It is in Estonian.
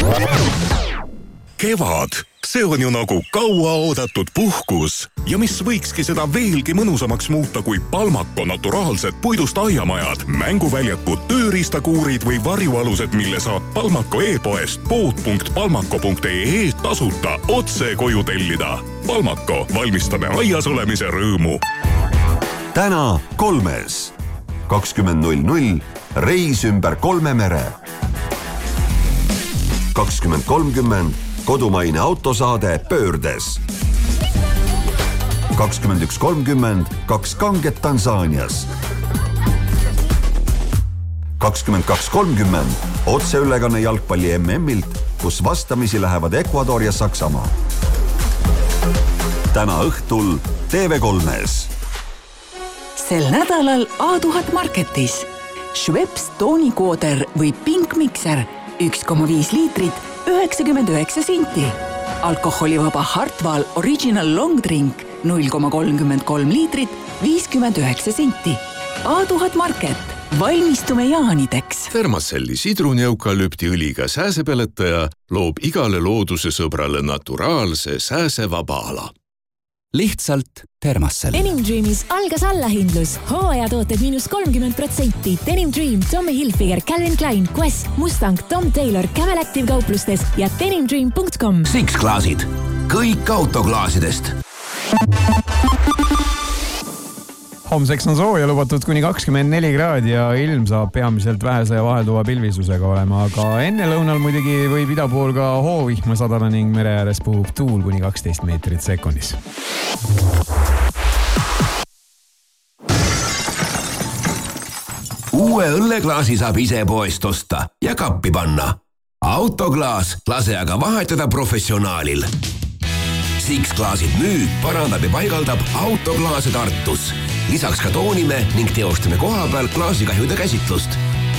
Kevad, see on ju nagu kauaoodatud puhkus ja mis võikski seda veelgi mõnusamaks muuta kui Palmako naturaalsed puidust aiamajad, mänguväljakud, tööriistakuurid või varjualused, mille saab Palmako e-poest pood.palmako.ee tasuta otse koju tellida. Palmako, valmistame aias olemise rõõmu. Täna 3. 20.00 reis ümber 3 mere. 20.30 kodumaine autosaade Pöördes. 21.30 2 kanget Tansaanias. 22.30 otseülekanne jalgpalli MM-ilt, kus vastamisi lähevad Ecuador ja Saksamaa. Täna õhtul TV3-s. Sel nädalal A1000 Marketis. Schweppes toonikooder või Pink Mixer 1,5 liitrit 99 senti. Alkoholivaba Hartwall Original Long Drink 0,33 liitrit 59 senti. A1000 Market. Valmistume jaanideks. Thermacelli sidruneukalüptiõliga sääsepeletaja loob igale looduse sõbrale naturaalse sääsevaba ala. Lihtsalt Thermacell. Denim Dreamis algas allahindlus. Hooajatooted -30%. Denim Dream, Tommy Hilfiger, Calvin Klein, Quest, Mustang, Tom Taylor, Camel Active kauplustes ja denimdream.com. Six klaasid. Kõik autoklaasidest. Homseks on sooja lubatud kuni 24 kraadi ja ilm saab peamiselt vähese ja vahelduva pilvisusega olema, aga enne lõunal muidugi võib idapool ka hoovihma sadada ning mere ääres puhub tuul kuni 12 meetrit sekundis. Uue õlleklaasi saab ise poest osta ja kappi panna. Autoklaas lase aga vahetada professionaalil. Six klaasid müüb, parandab ja paigaldab autoklaase Tartus. Lisaks ka toonime ning teostame koha peal klaasikahjude käsitlust.